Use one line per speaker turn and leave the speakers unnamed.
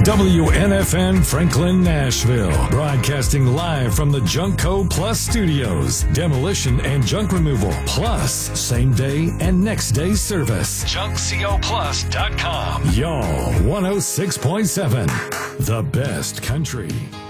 WNFN Franklin, Nashville. Broadcasting live from the Junkco Plus Studios. Demolition and junk removal. Plus, same day and next day service. JunkCoPlus.com. Y'all 106.7. The best country.